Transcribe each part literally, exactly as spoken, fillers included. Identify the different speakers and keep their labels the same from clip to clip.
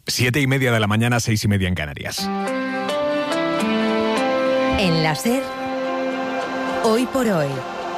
Speaker 1: Siete y media de la mañana, seis y media en Canarias.
Speaker 2: En la SER, Hoy por Hoy,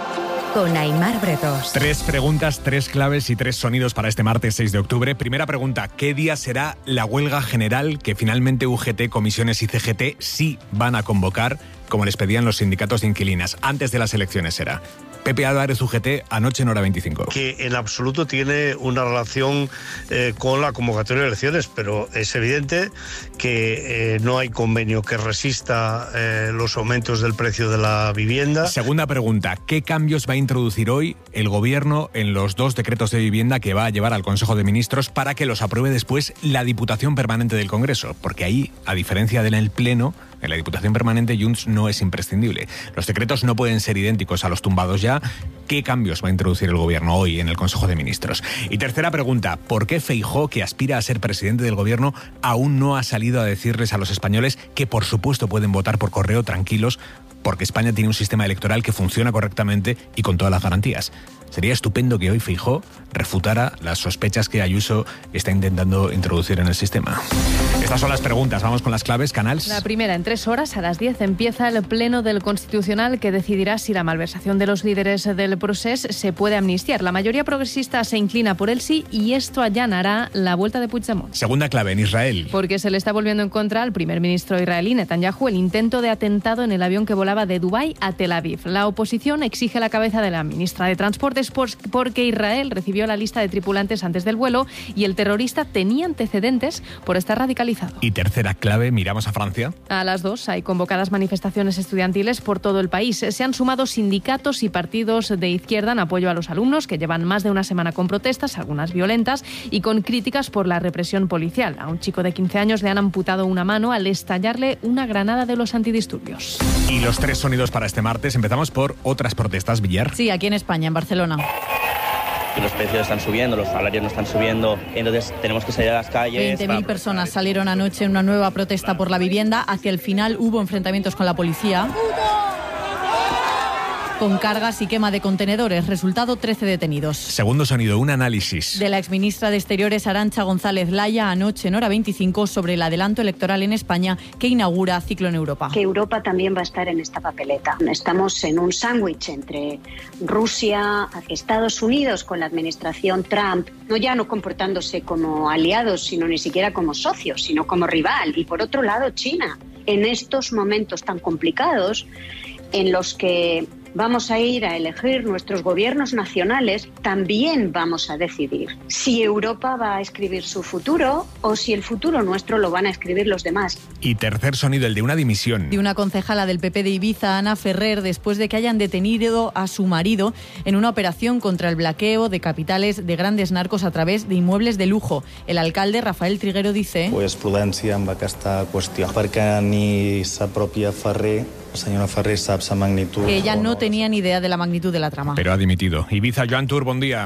Speaker 2: con Aimar Bretos.
Speaker 1: Tres preguntas, tres claves y tres sonidos para este martes seis de octubre. Primera pregunta, ¿qué día será la huelga general que finalmente U G T, comisiones y C G T sí van a convocar, como les pedían los sindicatos de inquilinas? Antes de las elecciones será. Pepe Álvarez, U G T, anoche en Hora veinticinco.
Speaker 3: Que en absoluto tiene una relación eh, con la convocatoria de elecciones, pero es evidente que eh, no hay convenio que resista eh, los aumentos del precio de la vivienda.
Speaker 1: Segunda pregunta, ¿qué cambios va a introducir hoy el Gobierno en los dos decretos de vivienda que va a llevar al Consejo de Ministros para que los apruebe después la Diputación Permanente del Congreso? Porque ahí, a diferencia del Pleno, en la Diputación Permanente, Junts no es imprescindible. Los decretos no pueden ser idénticos a los tumbados ya. ¿Qué cambios va a introducir el Gobierno hoy en el Consejo de Ministros? Y tercera pregunta, ¿por qué Feijóo, que aspira a ser presidente del Gobierno, aún no ha salido a decirles a los españoles que por supuesto pueden votar por correo tranquilos, porque España tiene un sistema electoral que funciona correctamente y con todas las garantías? Sería estupendo que hoy Feijóo refutara las sospechas que Ayuso está intentando introducir en el sistema. Estas son las preguntas. Vamos con las claves, Canals.
Speaker 4: La primera, en tres horas, a las diez, empieza el Pleno del Constitucional que decidirá si la malversación de los líderes del procés se puede amnistiar. La mayoría progresista se inclina por el sí y esto allanará la vuelta de Puigdemont.
Speaker 1: Segunda clave, en Israel.
Speaker 4: Porque se le está volviendo en contra al primer ministro israelí, Netanyahu, el intento de atentado en el avión que volaba de Dubái a Tel Aviv. La oposición exige la cabeza de la ministra de Transportes porque Israel recibió la lista de tripulantes antes del vuelo y el terrorista tenía antecedentes por estar radicalizado.
Speaker 1: Y tercera clave, miramos a Francia.
Speaker 4: A las dos hay convocadas manifestaciones estudiantiles por todo el país. Se han sumado sindicatos y partidos de izquierda en apoyo a los alumnos que llevan más de una semana con protestas, algunas violentas, y con críticas por la represión policial. A un chico de quince años le han amputado una mano al estallarle una granada de los antidisturbios.
Speaker 1: Y los tres sonidos para este martes. Empezamos por otras protestas, Villar.
Speaker 5: Sí, aquí en España, en Barcelona.
Speaker 6: Que los precios están subiendo, los salarios no están subiendo, entonces tenemos que salir a las calles.
Speaker 5: veinte mil personas salieron anoche en una nueva protesta por la vivienda. Hacia el final hubo enfrentamientos con la policía, con cargas y quema de contenedores. Resultado, trece detenidos.
Speaker 1: Segundo sonido, un análisis
Speaker 5: de la exministra de Exteriores, Arantxa González Laya, anoche en Hora veinticinco, sobre el adelanto electoral en España que inaugura ciclo en Europa.
Speaker 7: Que Europa también va a estar en esta papeleta. Estamos en un sándwich entre Rusia, Estados Unidos con la administración Trump, no ya no comportándose como aliados, sino ni siquiera como socios, sino como rival. Y por otro lado, China. En estos momentos tan complicados en los que vamos a ir a elegir nuestros gobiernos nacionales, también vamos a decidir si Europa va a escribir su futuro o si el futuro nuestro lo van a escribir los demás.
Speaker 1: Y tercer sonido, el de una dimisión.
Speaker 5: De una concejala del P P de Ibiza, Ana Ferrer, después de que hayan detenido a su marido en una operación contra el blanqueo de capitales de grandes narcos a través de inmuebles de lujo. El alcalde, Rafael Triguero, dice...
Speaker 8: Pues prudència amb aquesta qüestió, perquè ni sa pròpia Ferrer, la senyora Ferrer, sap sa magnitud...
Speaker 5: Que ella no tenía ni idea de la magnitud de la trama.
Speaker 1: Pero ha dimitido. Ibiza, Joan Tur, buen día.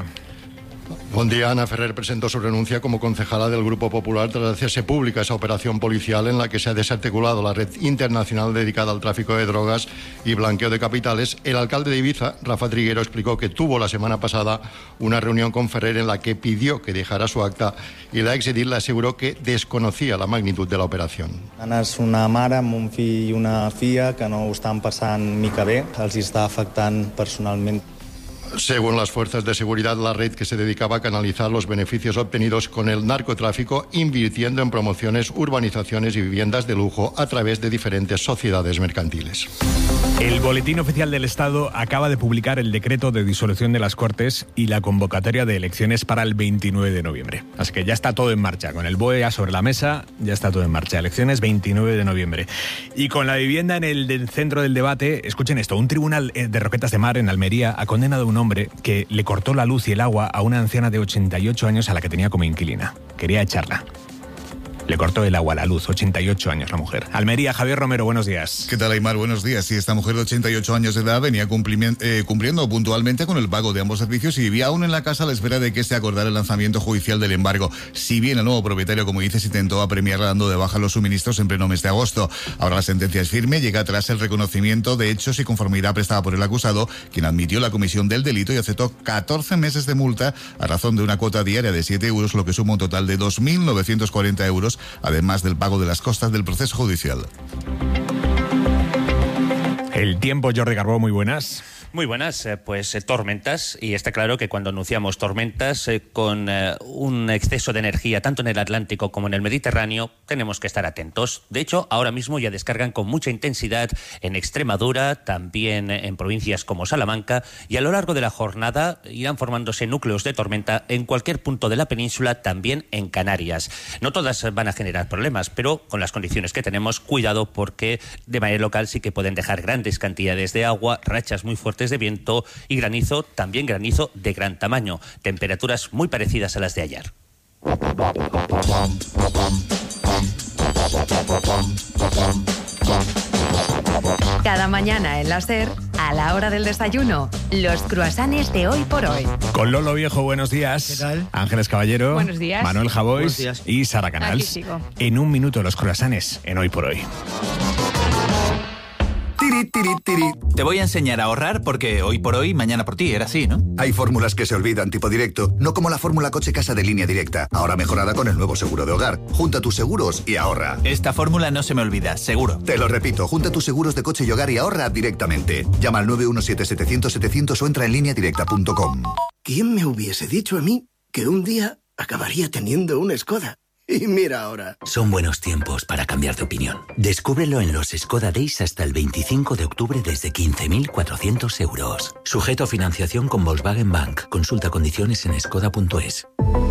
Speaker 9: Buen día. Ana Ferrer presentó su renuncia como concejala del Grupo Popular tras hacerse pública esa operación policial en la que se ha desarticulado la red internacional dedicada al tráfico de drogas y blanqueo de capitales. El alcalde de Ibiza, Rafa Triguero, explicó que tuvo la semana pasada una reunión con Ferrer en la que pidió que dejara su acta y la exedil le aseguró que desconocía la magnitud de la operación.
Speaker 8: Ana és una mare amb un fill i una filla que no ho estan passant mica bé, els està afectant personalment.
Speaker 9: Según las fuerzas de seguridad, la red que se dedicaba a canalizar los beneficios obtenidos con el narcotráfico, invirtiendo en promociones, urbanizaciones y viviendas de lujo a través de diferentes sociedades mercantiles.
Speaker 1: El Boletín Oficial del Estado acaba de publicar el decreto de disolución de las Cortes y la convocatoria de elecciones para el veintinueve de noviembre. Así que ya está todo en marcha. Con el B O E ya sobre la mesa, ya está todo en marcha. Elecciones veintinueve de noviembre. Y con la vivienda en el del centro del debate, escuchen esto, un tribunal de Roquetas de Mar en Almería ha condenado a un hombre que le cortó la luz y el agua a una anciana de ochenta y ocho años a la que tenía como inquilina. Quería echarla. Le cortó el agua, la luz, ochenta y ocho años la mujer. Almería, Javier Romero, buenos días.
Speaker 10: ¿Qué tal, Aimar? Buenos días. Sí, esta mujer de ochenta y ocho años de edad venía eh, cumpliendo puntualmente con el pago de ambos servicios y vivía aún en la casa a la espera de que se acordara el lanzamiento judicial del embargo. Si bien el nuevo propietario, como dices, intentó apremiarla dando de baja los suministros en pleno mes de agosto. Ahora la sentencia es firme, llega tras el reconocimiento de hechos y conformidad prestada por el acusado, quien admitió la comisión del delito y aceptó catorce meses de multa a razón de una cuota diaria de siete euros, lo que suma un total de dos mil novecientos cuarenta euros euros, además del pago de las costas del proceso judicial.
Speaker 1: El tiempo, Jordi Carbó, muy buenas.
Speaker 11: Muy buenas, eh, pues eh, tormentas, y está claro que cuando anunciamos tormentas eh, con eh, un exceso de energía tanto en el Atlántico como en el Mediterráneo, tenemos que estar atentos. De hecho, ahora mismo ya descargan con mucha intensidad en Extremadura, también en provincias como Salamanca, y a lo largo de la jornada irán formándose núcleos de tormenta en cualquier punto de la península, también en Canarias. No todas van a generar problemas, pero con las condiciones que tenemos, cuidado, porque de manera local sí que pueden dejar grandes cantidades de agua, rachas muy fuertes de viento y granizo, también granizo de gran tamaño. Temperaturas muy parecidas a las de ayer.
Speaker 2: Cada mañana en la SER, a la hora del desayuno, los croissants de Hoy por Hoy.
Speaker 1: Con Lolo Viejo, buenos días.
Speaker 12: ¿Qué tal?
Speaker 1: Ángeles Caballero.
Speaker 4: Buenos días.
Speaker 1: Manuel Javois.
Speaker 12: Buenos días.
Speaker 1: Y Sara Canals.
Speaker 4: Aquí sigo.
Speaker 1: En un minuto, los croissants en Hoy por Hoy.
Speaker 13: Tiri, tiri, tiri. Te voy a enseñar a ahorrar porque hoy por hoy, mañana por ti, era así, ¿no?
Speaker 14: Hay fórmulas que se olvidan, tipo directo, no como la fórmula coche casa de Línea Directa, ahora mejorada con el nuevo seguro de hogar. Junta tus seguros y ahorra.
Speaker 13: Esta fórmula no se me olvida, seguro.
Speaker 14: Te lo repito, junta tus seguros de coche y hogar y ahorra directamente. Llama al nueve uno siete, setecientos, setecientos o entra en línea directa punto com.
Speaker 15: ¿Quién me hubiese dicho a mí que un día acabaría teniendo una Skoda? Y mira ahora.
Speaker 16: Son buenos tiempos para cambiar de opinión. Descúbrelo en los Skoda Days hasta el veinticinco de octubre desde quince mil cuatrocientos euros. Sujeto a financiación con Volkswagen Bank. Consulta condiciones en skoda punto es.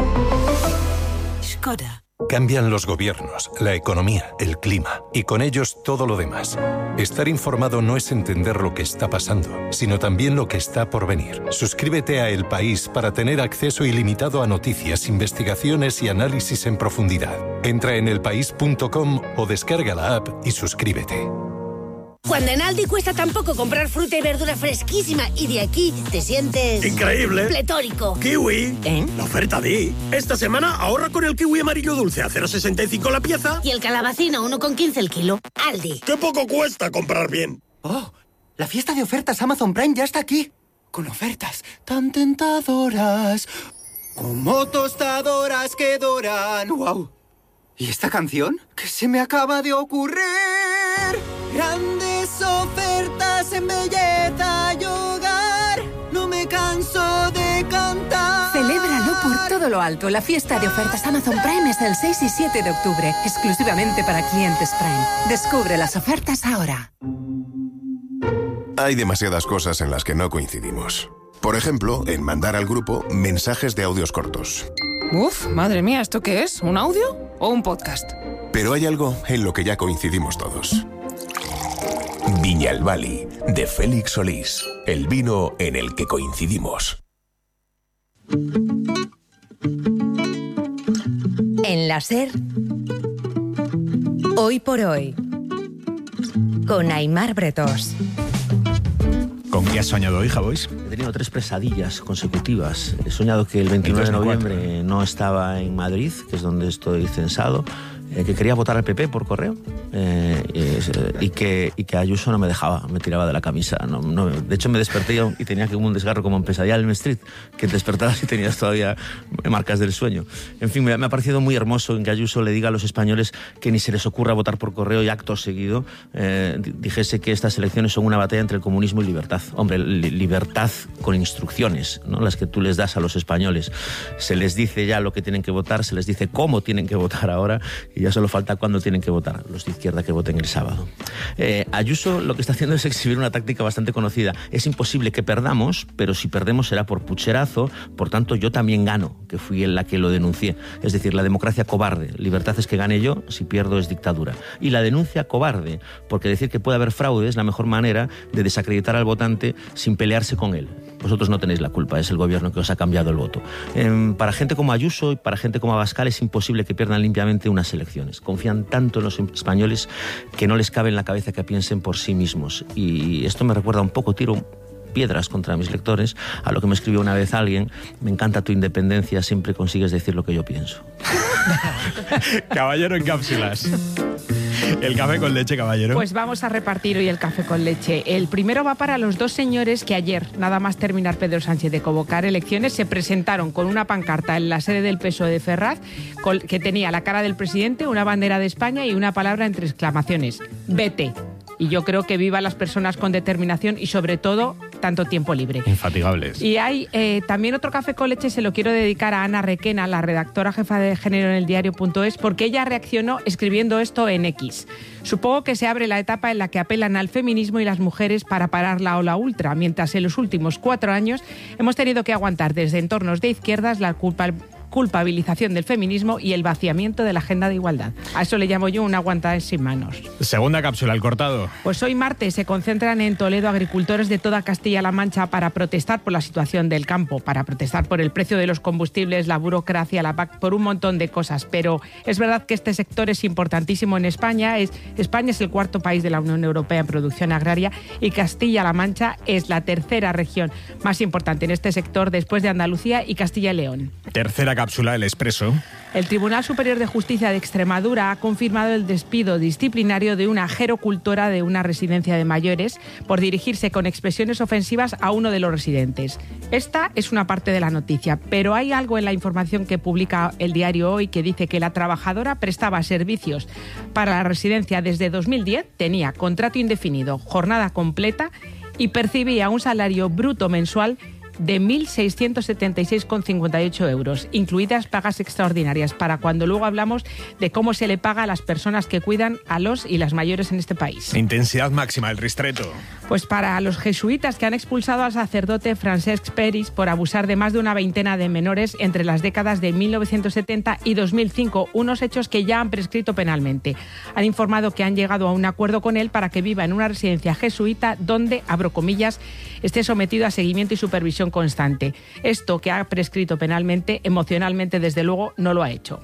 Speaker 17: Skoda. Cambian los gobiernos, la economía, el clima y con ellos todo lo demás. Estar informado no es entender lo que está pasando, sino también lo que está por venir. Suscríbete a El País para tener acceso ilimitado a noticias, investigaciones y análisis en profundidad. Entra en el país punto com o descarga la app y suscríbete.
Speaker 18: Cuando en Aldi cuesta tan poco comprar fruta y verdura fresquísima y de aquí te sientes...
Speaker 19: ¡increíble!
Speaker 18: ¡Pletórico!
Speaker 19: ¡Kiwi!
Speaker 18: ¿Eh?
Speaker 19: La oferta Di. Esta semana ahorra con el kiwi amarillo dulce a cero coma sesenta y cinco la pieza.
Speaker 18: Y el calabacín a uno coma quince el kilo. Aldi.
Speaker 19: ¡Qué poco cuesta comprar bien!
Speaker 20: ¡Oh! La fiesta de ofertas Amazon Prime ya está aquí. Con ofertas tan tentadoras como tostadoras que doran. ¡Wow! ¿Y esta canción? ¿Qué se me acaba de ocurrir? Grandes ofertas en belleza y hogar. No me canso de cantar.
Speaker 21: Celébralo por todo lo alto. La fiesta de ofertas Amazon Prime es el seis y siete de octubre, exclusivamente para clientes Prime. Descubre las ofertas ahora.
Speaker 22: Hay demasiadas cosas en las que no coincidimos. Por ejemplo, en mandar al grupo mensajes de audios cortos.
Speaker 23: Uf, madre mía, ¿esto qué es? ¿Un audio o un podcast?
Speaker 22: Pero hay algo en lo que ya coincidimos todos. Viñalbali, de Félix Solís. El vino en el que coincidimos.
Speaker 2: En la SER, Hoy por Hoy, con Aimar Bretós.
Speaker 1: ¿Con qué has soñado hoy, Javois?
Speaker 24: He tenido tres pesadillas consecutivas. He soñado que el veintinueve de noviembre no estaba en Madrid, que es donde estoy censado, eh, que quería votar al P P por correo eh, y, y, que, y que Ayuso no me dejaba, me tiraba de la camisa. No, no, de hecho, me desperté y tenía que un desgarro como en Pesadilla Elm Street, que te despertabas y tenías todavía marcas del sueño. En fin, me, me ha parecido muy hermoso en que Ayuso le diga a los españoles que ni se les ocurra votar por correo y acto seguido eh, dijese que estas elecciones son una batalla entre el comunismo y libertad. Hombre, li- libertad con instrucciones, ¿no? Las que tú les das a los españoles. Se les dice ya lo que tienen que votar, se les dice cómo tienen que votar ahora y ya solo falta cuándo tienen que votar, los de izquierda que voten el sábado. Eh, Ayuso lo que está haciendo es exhibir una táctica bastante conocida. Es imposible que perdamos, pero si perdemos será por pucherazo, por tanto yo también gano, que fui la que lo denuncié. Es decir, la democracia cobarde. Libertad es que gane yo, si pierdo es dictadura. Y la denuncia cobarde, porque decir que puede haber fraude es la mejor manera de desacreditar al votante sin pelearse con él. Vosotros no tenéis la culpa, es el gobierno que os ha cambiado el voto. Eh, para gente como Ayuso y para gente como Abascal es imposible que pierdan limpiamente unas elecciones. Confían tanto en los españoles que no les cabe en la cabeza que piensen por sí mismos. Y esto me recuerda un poco, tiro piedras contra mis lectores, a lo que me escribió una vez alguien: me encanta tu independencia, siempre consigues decir lo que yo pienso.
Speaker 1: Caballero en cápsulas. El café con leche, caballero.
Speaker 23: Pues vamos a repartir hoy el café con leche. El primero va para los dos señores que ayer, nada más terminar Pedro Sánchez de convocar elecciones, se presentaron con una pancarta en la sede del P S O E de Ferraz que tenía la cara del presidente, una bandera de España y una palabra entre exclamaciones: vete. Y yo creo que vivan las personas con determinación y, sobre todo, tanto tiempo libre.
Speaker 1: Infatigables.
Speaker 23: Y hay eh, también otro café con leche, se lo quiero dedicar a Ana Requena, la redactora jefa de género en el diario punto es, porque ella reaccionó escribiendo esto en X. Supongo que se abre la etapa en la que apelan al feminismo y las mujeres para parar la ola ultra, mientras en los últimos cuatro años hemos tenido que aguantar desde entornos de izquierdas la culpa culpabilización del feminismo y el vaciamiento de la agenda de igualdad. A eso le llamo yo una aguantada sin manos.
Speaker 1: Segunda cápsula, al cortado.
Speaker 23: Pues hoy martes se concentran en Toledo agricultores de toda Castilla-La Mancha para protestar por la situación del campo, para protestar por el precio de los combustibles, la burocracia, la P A C, por un montón de cosas. Pero es verdad que este sector es importantísimo en España. Es, España es el cuarto país de la Unión Europea en producción agraria y Castilla-La Mancha es la tercera región más importante en este sector después de Andalucía y Castilla y León.
Speaker 1: Tercera cápsula, el Expreso.
Speaker 23: El Tribunal Superior de Justicia de Extremadura ha confirmado el despido disciplinario de una gerocultora de una residencia de mayores por dirigirse con expresiones ofensivas a uno de los residentes. Esta es una parte de la noticia, pero hay algo en la información que publica el diario Hoy que dice que la trabajadora prestaba servicios para la residencia desde dos mil diez, tenía contrato indefinido, jornada completa y percibía un salario bruto mensual de mil seiscientos setenta y seis coma cincuenta y ocho euros, incluidas pagas extraordinarias, para cuando luego hablamos de cómo se le paga a las personas que cuidan a los y las mayores en este país.
Speaker 1: Intensidad máxima, el ristreto.
Speaker 23: Pues para los jesuitas que han expulsado al sacerdote Francesc Peris por abusar de más de una veintena de menores entre las décadas de mil novecientos setenta y dos mil cinco, unos hechos que ya han prescrito penalmente. Han informado que han llegado a un acuerdo con él para que viva en una residencia jesuita donde, abro comillas, esté sometido a seguimiento y supervisión constante. Esto que ha prescrito penalmente, emocionalmente, desde luego, no lo ha hecho.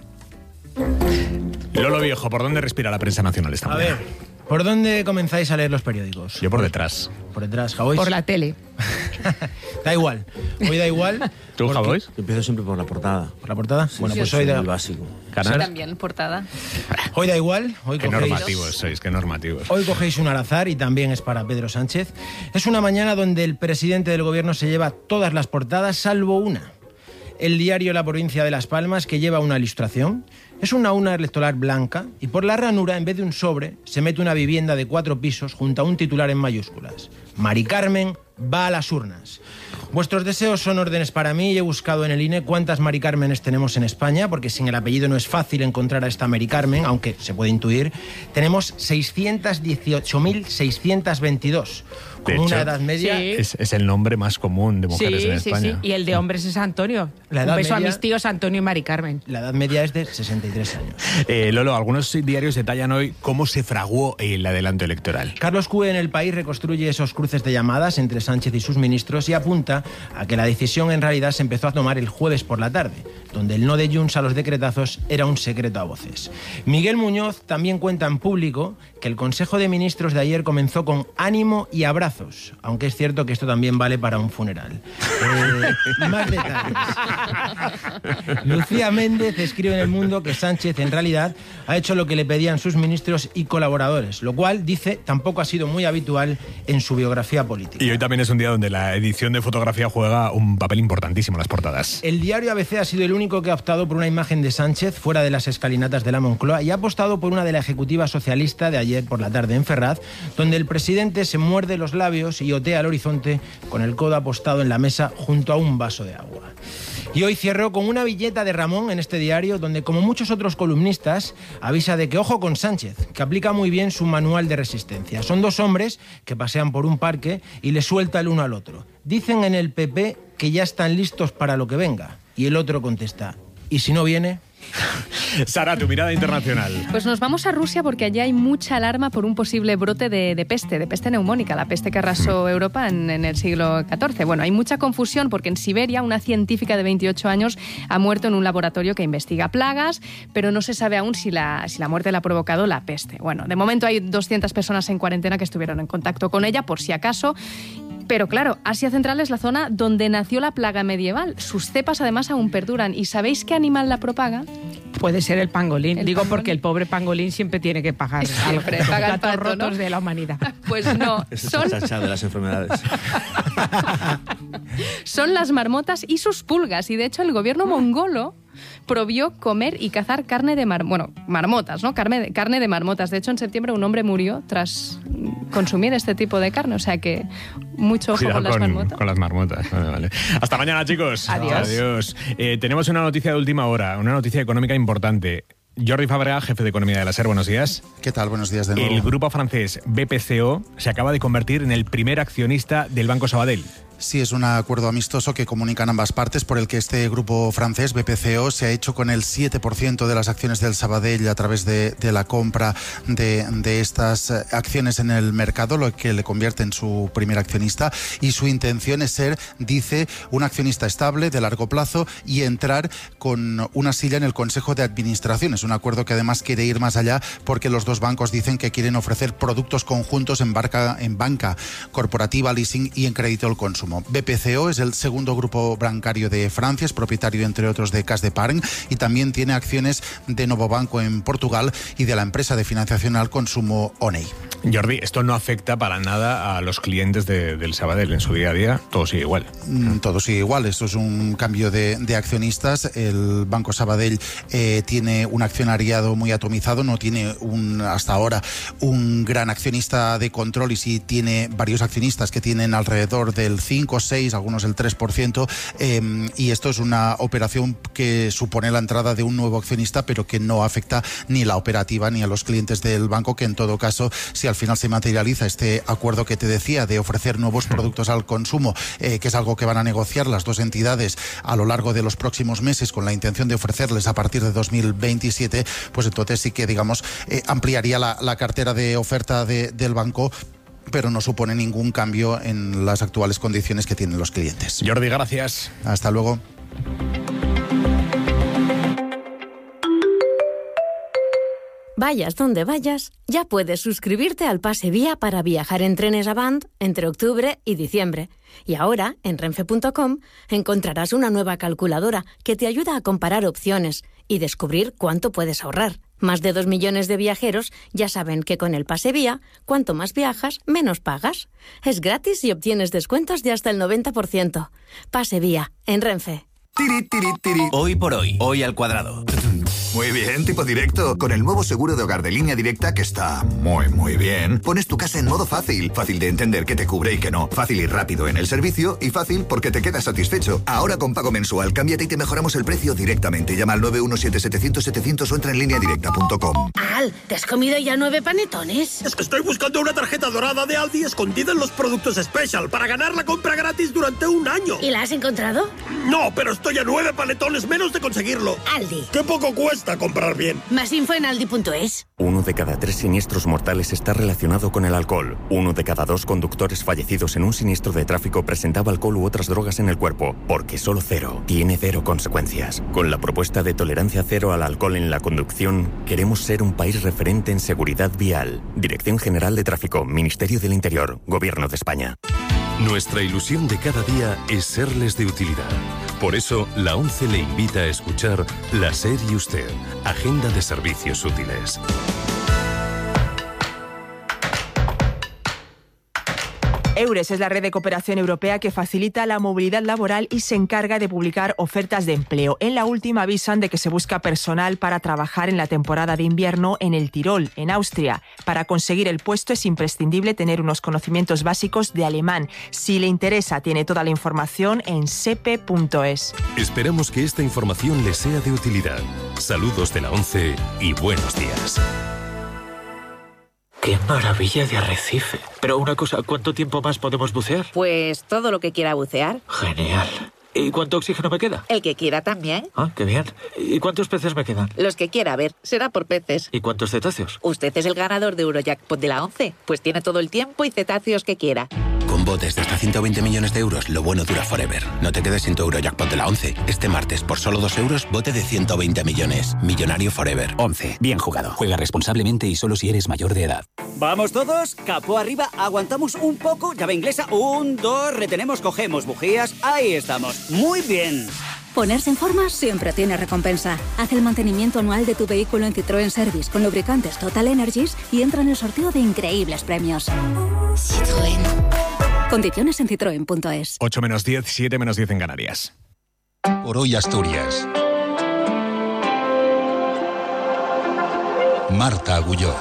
Speaker 1: Lolo Viejo, ¿por dónde respira la prensa nacional esta mañana?
Speaker 3: A ver, ¿por dónde comenzáis a leer los periódicos?
Speaker 1: Yo por detrás.
Speaker 3: Por detrás, Javois.
Speaker 23: Por la tele.
Speaker 3: Da igual. Hoy da igual.
Speaker 1: ¿Tú, Javois?
Speaker 24: Yo empiezo siempre por la portada.
Speaker 3: ¿Por la portada?
Speaker 24: Sí,
Speaker 3: bueno,
Speaker 24: sí,
Speaker 3: pues
Speaker 24: sí,
Speaker 3: hoy da...
Speaker 24: muy básico.
Speaker 4: Yo también, portada.
Speaker 3: Hoy da igual. Hoy
Speaker 1: qué
Speaker 3: cogéis...
Speaker 1: normativos sois, qué normativos.
Speaker 3: Hoy cogéis un al azar y también es para Pedro Sánchez. Es una mañana donde el presidente del gobierno se lleva todas las portadas, salvo una. El diario La Provincia de Las Palmas, que lleva una ilustración. Es una urna electoral blanca y por la ranura, en vez de un sobre, se mete una vivienda de cuatro pisos junto a un titular en mayúsculas. Mari Carmen va a las urnas. Vuestros deseos son órdenes para mí y he buscado en el I N E cuántas Mari Cármenes tenemos en España, porque sin el apellido no es fácil encontrar a esta Mari Carmen, aunque se puede intuir. Tenemos seiscientos dieciocho mil seiscientos veintidós. Con
Speaker 1: de hecho,
Speaker 3: una edad media...
Speaker 1: Sí. Es, es el nombre más común de mujeres
Speaker 23: sí,
Speaker 1: en España.
Speaker 23: Sí, sí, y el de hombres es Antonio.
Speaker 3: La
Speaker 23: Un beso
Speaker 3: media,
Speaker 23: a mis tíos Antonio y Mari Carmen.
Speaker 3: La edad media es de sesenta y tres años.
Speaker 1: Eh, Lolo, algunos diarios detallan hoy cómo se fraguó el adelanto electoral.
Speaker 3: Carlos Cue en El País reconstruye esos cruces de llamadas entre Sánchez y sus ministros y apunta a que la decisión en realidad se empezó a tomar el jueves por la tarde, donde el no de Junts a los decretazos era un secreto a voces. Miguel Muñoz también cuenta en Público que el Consejo de Ministros de ayer comenzó con ánimo y abrazos, aunque es cierto que esto también vale para un funeral. Eh, más detalles. Lucía Méndez escribe en El Mundo que Sánchez en realidad ha hecho lo que le pedían sus ministros y colaboradores, lo cual, dice, tampoco ha sido muy habitual en su biografía política.
Speaker 1: Y hoy también es un día donde la edición de fotografía juega un papel importantísimo en las portadas.
Speaker 3: El diario A B C ha sido el único que ha optado por una imagen de Sánchez fuera de las escalinatas de la Moncloa y ha apostado por una de la ejecutiva socialista de ayer por la tarde en Ferraz, donde el presidente se muerde los labios y otea al horizonte con el codo apostado en la mesa junto a un vaso de agua. Y hoy cierro con una viñeta de Ramón en este diario, donde, como muchos otros columnistas, avisa de que ojo con Sánchez, que aplica muy bien su manual de resistencia. Son dos hombres que pasean por un parque y le suelta el uno al otro. Dicen en el P P que ya están listos para lo que venga. Y el otro contesta, ¿y si no viene?
Speaker 1: Sara, tu mirada internacional.
Speaker 4: Pues nos vamos a Rusia porque allí hay mucha alarma por un posible brote de, de peste, de peste neumónica, la peste que arrasó Europa en, en el siglo catorce. Bueno, hay mucha confusión porque en Siberia una científica de veintiocho años ha muerto en un laboratorio que investiga plagas, pero no se sabe aún si la, si la muerte la ha provocado la peste. Bueno, de momento hay doscientas personas en cuarentena que estuvieron en contacto con ella, por si acaso. Pero claro, Asia Central es la zona donde nació la plaga medieval. Sus cepas además aún perduran. ¿Y sabéis qué animal la propaga?
Speaker 23: Puede ser el pangolín.
Speaker 4: El
Speaker 23: Digo
Speaker 4: pangolín.
Speaker 23: porque el pobre pangolín siempre tiene que pagar
Speaker 4: Siempre
Speaker 23: a los
Speaker 4: paga el
Speaker 23: platos
Speaker 4: pato, ¿no?
Speaker 23: rotos de la humanidad.
Speaker 4: Pues no,
Speaker 24: Ese es
Speaker 4: son,
Speaker 24: el chachá de las enfermedades.
Speaker 4: son las marmotas y sus pulgas. Y de hecho el gobierno mongolo prohibió comer y cazar carne de mar... bueno, marmotas, ¿no? Carne de, carne de marmotas. De hecho, en septiembre un hombre murió tras consumir este tipo de carne. O sea que mucho ojo
Speaker 1: Cuidado
Speaker 4: con las
Speaker 1: con,
Speaker 4: marmotas.
Speaker 1: con las marmotas. Vale, vale. Hasta mañana, chicos.
Speaker 23: Adiós.
Speaker 1: Adiós. Eh, tenemos una noticia de última hora, una noticia económica importante. Jordi Fabregat, jefe de economía de la SER, buenos días.
Speaker 5: ¿Qué tal? Buenos días de nuevo.
Speaker 1: El grupo francés B P C O se acaba de convertir en el primer accionista del Banco Sabadell.
Speaker 5: Sí, es un acuerdo amistoso que comunican ambas partes por el que este grupo francés, B P C O, se ha hecho con el siete por ciento de las acciones del Sabadell a través de, de la compra de, de estas acciones en el mercado, lo que le convierte en su primer accionista. Y su intención es ser, dice, un accionista estable de largo plazo y entrar con una silla en el Consejo de Administración. Es un acuerdo que además quiere ir más allá porque los dos bancos dicen que quieren ofrecer productos conjuntos en, barca, en banca corporativa, leasing y en crédito al consumo. B P C O es el segundo grupo bancario de Francia, es propietario entre otros de Caisse d'Epargne y también tiene acciones de Novo Banco en Portugal y de la empresa de financiación al consumo Oney.
Speaker 1: Jordi, esto no afecta para nada a los clientes de, del Sabadell en su día a día, todo sigue igual.
Speaker 5: Mm, todo sigue igual, esto es un cambio de, de accionistas. El Banco Sabadell eh, tiene un accionariado muy atomizado, no tiene un, hasta ahora un gran accionista de control y sí tiene varios accionistas que tienen alrededor del cinco, seis, algunos el tres por ciento eh, y esto es una operación que supone la entrada de un nuevo accionista pero que no afecta ni la operativa ni a los clientes del banco, que en todo caso, si al final se materializa este acuerdo que te decía de ofrecer nuevos productos al consumo, eh, que es algo que van a negociar las dos entidades a lo largo de los próximos meses con la intención de ofrecerles a partir de dos mil veintisiete, pues entonces sí que, digamos, eh, ampliaría la, la cartera de oferta de, del banco, pero no supone ningún cambio en las actuales condiciones que tienen los clientes.
Speaker 1: Jordi, gracias.
Speaker 5: Hasta luego.
Speaker 6: Vayas donde vayas, ya puedes suscribirte al Pase Vía para viajar en trenes Avant entre octubre y diciembre. Y ahora, en renfe punto com, encontrarás una nueva calculadora que te ayuda a comparar opciones y descubrir cuánto puedes ahorrar. Más de dos millones de viajeros ya saben que con el Pase Vía, cuanto más viajas, menos pagas. Es gratis y obtienes descuentos de hasta el noventa por ciento. Pase Vía, en Renfe.
Speaker 14: Tiri, tiri, tiri.
Speaker 13: Hoy por hoy, hoy al cuadrado.
Speaker 14: Muy bien, tipo directo. Con el nuevo seguro de hogar de Línea Directa, que está muy, muy bien, pones tu casa en modo fácil. Fácil de entender qué te cubre y qué no. Fácil y rápido en el servicio y fácil porque te quedas satisfecho. Ahora con pago mensual, cámbiate y te mejoramos el precio directamente. Llama al nueve uno siete siete cero cero siete cero cero o entra en línea directa punto com.
Speaker 18: Al, ¿te has comido ya nueve panetones?
Speaker 19: Es que estoy buscando una tarjeta dorada de Aldi escondida en los productos Special para ganar la compra gratis durante un año.
Speaker 18: ¿Y la has encontrado?
Speaker 19: No, pero estoy a nueve panetones menos de conseguirlo.
Speaker 18: Aldi.
Speaker 19: ¡Qué poco cuesta comprar bien!
Speaker 18: Más info en aldi punto es.
Speaker 7: Uno de cada tres siniestros mortales está relacionado con el alcohol. Uno de cada dos conductores fallecidos en un siniestro de tráfico presentaba alcohol u otras drogas en el cuerpo, porque solo cero tiene cero consecuencias. Con la propuesta de tolerancia cero al alcohol en la conducción, queremos ser un país referente en seguridad vial. Dirección General de Tráfico, Ministerio del Interior, Gobierno de España.
Speaker 17: Nuestra ilusión de cada día es serles de utilidad. Por eso, la ONCE le invita a escuchar La SER y Usted, Agenda de Servicios Útiles.
Speaker 12: EURES es la red de cooperación europea que facilita la movilidad laboral y se encarga de publicar ofertas de empleo. En la última avisan de que se busca personal para trabajar en la temporada de invierno en el Tirol, en Austria. Para conseguir el puesto es imprescindible tener unos conocimientos básicos de alemán. Si le interesa, tiene toda la información en sepe punto es.
Speaker 17: Esperamos que esta información le sea de utilidad. Saludos de la ONCE y buenos días.
Speaker 25: ¡Qué maravilla de arrecife! Pero una cosa, ¿cuánto tiempo más podemos bucear?
Speaker 26: Pues todo lo que quiera bucear.
Speaker 25: Genial. ¿Y cuánto oxígeno me queda?
Speaker 26: El que quiera también.
Speaker 25: Ah, qué bien. ¿Y cuántos peces me quedan?
Speaker 26: Los que quiera, a ver, será por peces.
Speaker 25: ¿Y cuántos cetáceos?
Speaker 26: Usted es el ganador de Eurojackpot de la ONCE, pues tiene todo el tiempo y cetáceos que quiera.
Speaker 27: Con botes de hasta ciento veinte millones de euros, lo bueno dura forever. No te quedes sin tu Eurojackpot de la ONCE. Este martes, por solo dos euros, bote de ciento veinte millones. Millonario forever.
Speaker 28: ONCE. Bien jugado. Juega responsablemente y solo si eres mayor de edad.
Speaker 8: ¿Vamos todos? Capó arriba, aguantamos un poco, llave inglesa, un, dos, retenemos, cogemos bujías, ahí estamos. Muy bien.
Speaker 9: Ponerse en forma siempre tiene recompensa. Haz el mantenimiento anual de tu vehículo en Citroën Service con lubricantes Total Energies y entra en el sorteo de increíbles premios. Citroën. Condiciones en citroen punto es.
Speaker 1: ocho menos diez, siete menos diez en Canarias.
Speaker 10: Por hoy Asturias. Marta Agulló.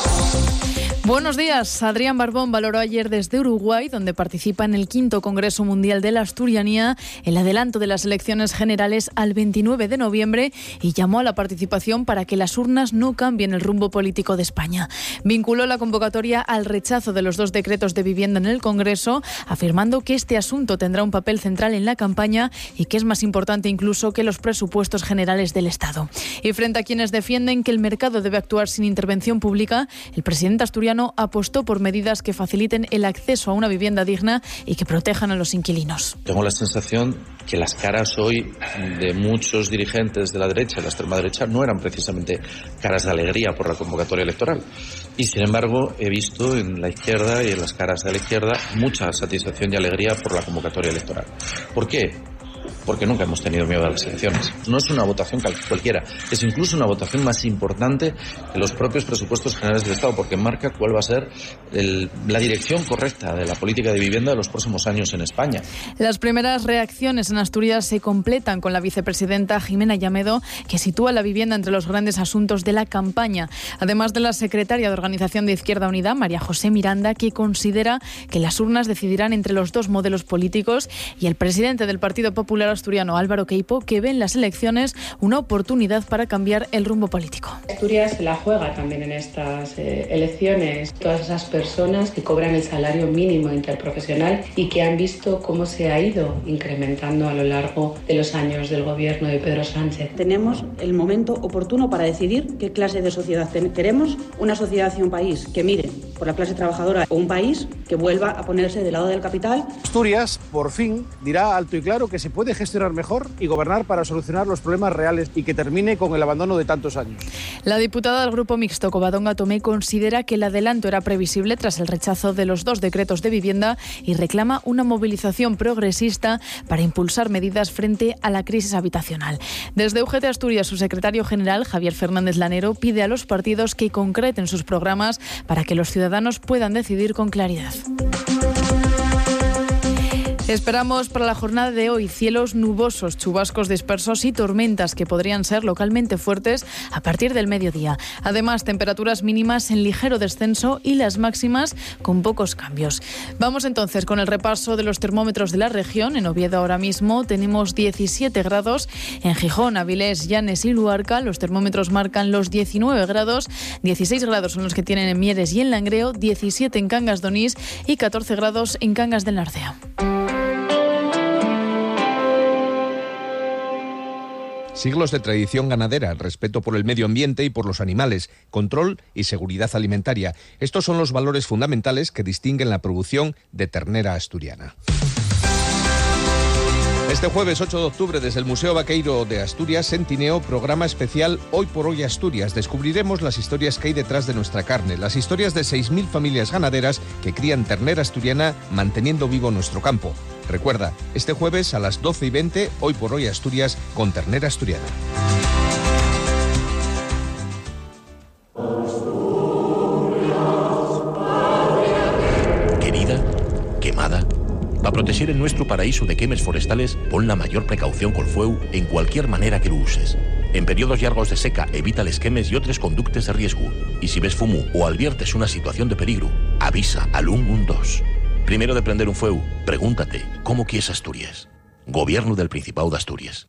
Speaker 4: Buenos días. Adrián Barbón valoró ayer desde Uruguay, donde participa en el quinto Congreso Mundial de la Asturianía, el adelanto de las elecciones generales al veintinueve de noviembre y llamó a la participación para que las urnas no cambien el rumbo político de España. Vinculó la convocatoria al rechazo de los dos decretos de vivienda en el Congreso, afirmando que este asunto tendrá un papel central en la campaña y que es más importante incluso que los presupuestos generales del Estado. Y frente a quienes defienden que el mercado debe actuar sin intervención pública, el presidente asturiano apostó por medidas que faciliten el acceso a una vivienda digna y que protejan a los inquilinos.
Speaker 11: Tengo la sensación que las caras hoy de muchos dirigentes de la derecha y la extrema derecha no eran precisamente caras de alegría por la convocatoria electoral. Y sin embargo he visto en la izquierda y en las caras de la izquierda mucha satisfacción y alegría por la convocatoria electoral. ¿Por qué? Porque nunca hemos tenido miedo a las elecciones. No es una votación cualquiera, es incluso una votación más importante que los propios presupuestos generales del Estado, porque marca cuál va a ser el, la dirección correcta de la política de vivienda de los próximos años en España.
Speaker 4: Las primeras reacciones en Asturias se completan con la vicepresidenta Jimena Llamedo, que sitúa la vivienda entre los grandes asuntos de la campaña. Además de la secretaria de Organización de Izquierda Unida, María José Miranda, que considera que las urnas decidirán entre los dos modelos políticos, y el presidente del Partido Popular asturiano, Álvaro Queipo, que ve en las elecciones una oportunidad para cambiar el rumbo político.
Speaker 15: Asturias se la juega también en estas eh, elecciones. Todas esas personas que cobran el salario mínimo interprofesional y que han visto cómo se ha ido incrementando a lo largo de los años del gobierno de Pedro Sánchez.
Speaker 16: Tenemos el momento oportuno para decidir qué clase de sociedad queremos, una sociedad y un país que mire por la clase trabajadora o un país que vuelva a ponerse del lado del capital.
Speaker 20: Asturias, por fin, dirá alto y claro que se puede gestionar mejor y gobernar para solucionar los problemas reales y que termine con el abandono de tantos años.
Speaker 4: La diputada del Grupo Mixto, Covadonga Tomé, considera que el adelanto era previsible tras el rechazo de los dos decretos de vivienda y reclama una movilización progresista para impulsar medidas frente a la crisis habitacional. Desde U G T Asturias, su secretario general, Javier Fernández Lanero, pide a los partidos que concreten sus programas para que los ciudadanos puedan decidir con claridad. Esperamos para la jornada de hoy cielos nubosos, chubascos dispersos y tormentas que podrían ser localmente fuertes a partir del mediodía. Además, temperaturas mínimas en ligero descenso y las máximas con pocos cambios. Vamos entonces con el repaso de los termómetros de la región. En Oviedo ahora mismo tenemos diecisiete grados. En Gijón, Avilés, Llanes y Luarca los termómetros marcan los diecinueve grados. dieciséis grados son los que tienen en Mieres y en Langreo, diecisiete en Cangas de Onís y catorce grados en Cangas del Narcea.
Speaker 28: Siglos de tradición ganadera, respeto por el medio ambiente y por los animales, control y seguridad alimentaria. Estos son los valores fundamentales que distinguen la producción de ternera asturiana. Este jueves ocho de octubre, desde el Museo Vaqueiro de Asturias, en Tineo, programa especial Hoy por Hoy Asturias. Descubriremos las historias que hay detrás de nuestra carne, las historias de seis mil familias ganaderas que crían ternera asturiana manteniendo vivo nuestro campo. Recuerda, este jueves a las doce y veinte, Hoy por Hoy Asturias, con ternera asturiana.
Speaker 29: Querida, quemada. Para proteger el nuestro paraíso de quemes forestales, pon la mayor precaución col fueu en cualquier manera que lo uses. En periodos largos de seca, evita les quemes y otros conductes de riesgo. Y si ves fumo o adviertes una situación de peligro, avisa al uno uno dos. Primero de prender un fueu, pregúntate, ¿cómo quieres Asturias? Gobierno del Principado de Asturias.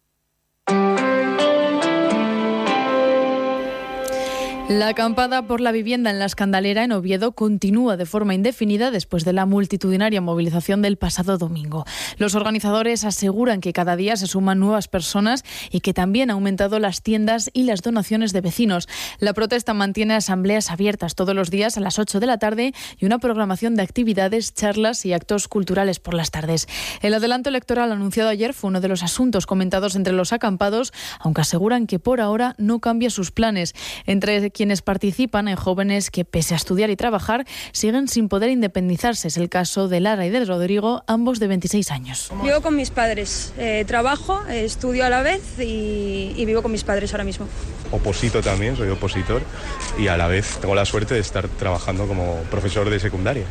Speaker 4: La acampada por la vivienda en la Escandalera, en Oviedo, continúa de forma indefinida después de la multitudinaria movilización del pasado domingo. Los organizadores aseguran que cada día se suman nuevas personas y que también han aumentado las tiendas y las donaciones de vecinos. La protesta mantiene asambleas abiertas todos los días a las ocho de la tarde y una programación de actividades, charlas y actos culturales por las tardes. El adelanto electoral anunciado ayer fue uno de los asuntos comentados entre los acampados, aunque aseguran que por ahora no cambia sus planes. Entre
Speaker 2: quienes participan en jóvenes que, pese a estudiar y trabajar, siguen sin poder independizarse. Es el caso de Lara y de Rodrigo, ambos de veintiséis años.
Speaker 3: Vivo con mis padres, eh, trabajo, eh, estudio a la vez y, y vivo con mis padres ahora mismo.
Speaker 5: Oposito también, soy opositor y a la vez tengo la suerte de estar trabajando como profesor de secundaria.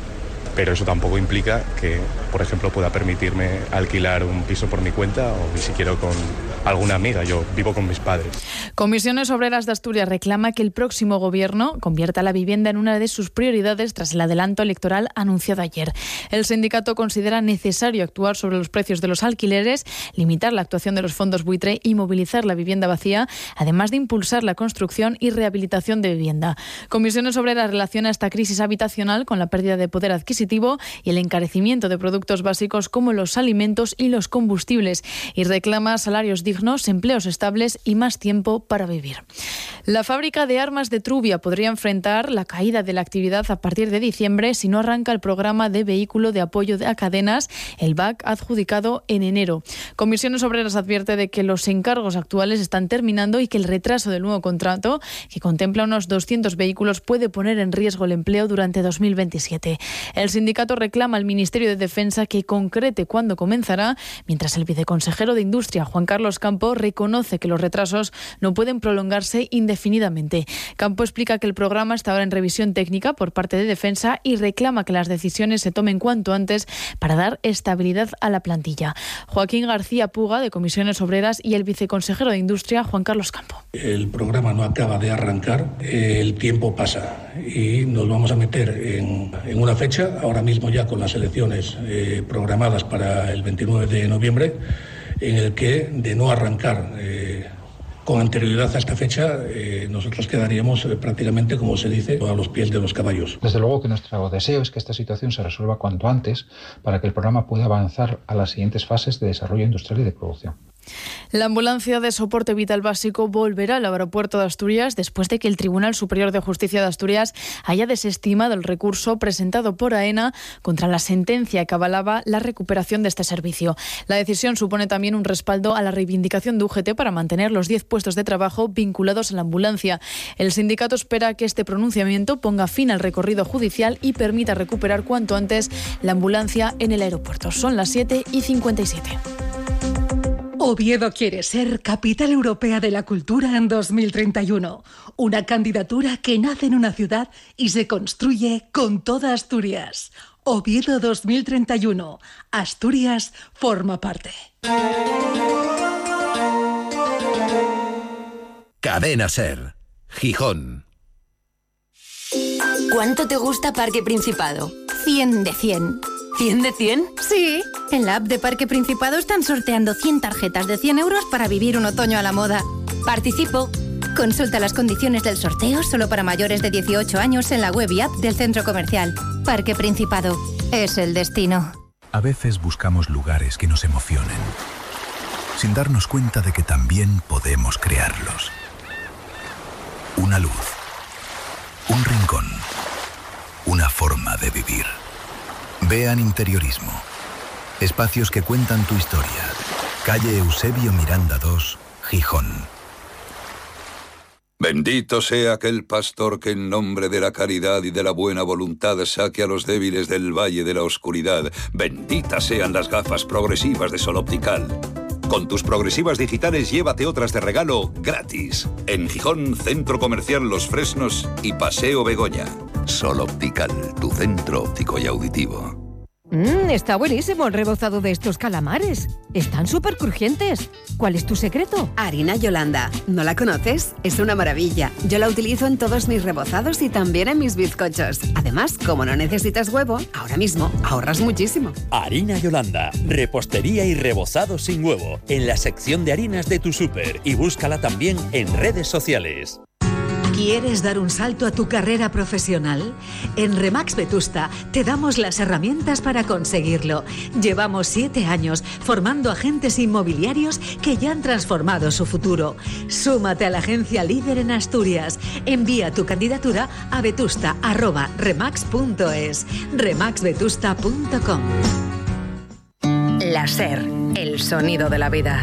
Speaker 5: Pero eso tampoco implica que, por ejemplo, pueda permitirme alquilar un piso por mi cuenta o ni siquiera con alguna amiga. Yo vivo con mis padres.
Speaker 2: Comisiones Obreras de Asturias reclama que el próximo gobierno convierta la vivienda en una de sus prioridades tras el adelanto electoral anunciado ayer. El sindicato considera necesario actuar sobre los precios de los alquileres, limitar la actuación de los fondos buitre y movilizar la vivienda vacía, además de impulsar la construcción y rehabilitación de vivienda. Comisiones Obreras relaciona esta crisis habitacional con la pérdida de poder adquisitivo y el encarecimiento de productos básicos como los alimentos y los combustibles, y reclama salarios dignos, empleos estables y más tiempo para vivir. La fábrica de armas de Trubia podría enfrentar la caída de la actividad a partir de diciembre si no arranca el programa de vehículo de apoyo a cadenas, el V A C, adjudicado en enero. Comisiones Obreras advierte de que los encargos actuales están terminando y que el retraso del nuevo contrato, que contempla unos doscientos vehículos, puede poner en riesgo el empleo durante dos mil veintisiete. El sindicato reclama al Ministerio de Defensa que concrete cuándo comenzará, mientras el viceconsejero de Industria, Juan Carlos Campo, reconoce que los retrasos no pueden prolongarse indefinidamente. Campo explica que el programa está ahora en revisión técnica por parte de Defensa y reclama que las decisiones se tomen cuanto antes para dar estabilidad a la plantilla. Joaquín García Puga, de Comisiones Obreras, y el viceconsejero de Industria, Juan Carlos Campo.
Speaker 6: El programa no acaba de arrancar, el tiempo pasa y nos vamos a meter en, en una fecha, ahora mismo ya con las elecciones eh, programadas para el veintinueve de noviembre, en el que, de no arrancar eh, con anterioridad a esta fecha, eh, nosotros quedaríamos eh, prácticamente, como se dice, a los pies de los caballos.
Speaker 13: Desde luego que nuestro deseo es que esta situación se resuelva cuanto antes para que el programa pueda avanzar a las siguientes fases de desarrollo industrial y de producción.
Speaker 2: La ambulancia de soporte vital básico volverá al aeropuerto de Asturias después de que el Tribunal Superior de Justicia de Asturias haya desestimado el recurso presentado por AENA contra la sentencia que avalaba la recuperación de este servicio. La decisión supone también un respaldo a la reivindicación de U G T para mantener los diez puestos de trabajo vinculados a la ambulancia. El sindicato espera que este pronunciamiento ponga fin al recorrido judicial y permita recuperar cuanto antes la ambulancia en el aeropuerto. Son las siete y cincuenta y siete.
Speaker 21: Oviedo quiere ser Capital Europea de la Cultura en dos mil treinta y uno. Una candidatura que nace en una ciudad y se construye con toda Asturias. Oviedo dos mil treinta y uno. Asturias forma parte.
Speaker 22: Cadena SER. Gijón.
Speaker 23: ¿Cuánto te gusta Parque Principado? cien de cien. ¿cien de cien? Sí. En la app de Parque Principado están sorteando cien tarjetas de cien euros para vivir un otoño a la moda. Participo. Consulta las condiciones del sorteo solo para mayores de dieciocho años en la web y app del centro comercial. Parque Principado. Es el destino.
Speaker 24: A veces buscamos lugares que nos emocionen, sin darnos cuenta de que también podemos crearlos. Una luz. Un rincón. Una forma de vivir. Vean Interiorismo. Espacios que cuentan tu historia. Calle Eusebio Miranda dos, Gijón.
Speaker 30: Bendito sea aquel pastor que en nombre de la caridad y de la buena voluntad saque a los débiles del valle de la oscuridad. Benditas sean las gafas progresivas de Sol Optical. Con tus progresivas digitales llévate otras de regalo gratis. En Gijón, Centro Comercial Los Fresnos y Paseo Begoña. Sol Optical, tu centro óptico y auditivo.
Speaker 31: Mmm, está buenísimo el rebozado de estos calamares. Están súper crujientes. ¿Cuál es tu secreto?
Speaker 32: Harina Yolanda. ¿No la conoces? Es una maravilla. Yo la utilizo en todos mis rebozados y también en mis bizcochos. Además, como no necesitas huevo, ahora mismo ahorras muchísimo.
Speaker 33: Harina Yolanda. Repostería y rebozado sin huevo. En la sección de harinas de tu súper. Y búscala también en redes sociales.
Speaker 34: ¿Quieres dar un salto a tu carrera profesional? En Remax Vetusta te damos las herramientas para conseguirlo. Llevamos siete años formando agentes inmobiliarios que ya han transformado su futuro. Súmate a la agencia líder en Asturias. Envía tu candidatura a vetusta arroba remax punto es. remax vetusta punto com.
Speaker 23: La SER, el sonido de la vida.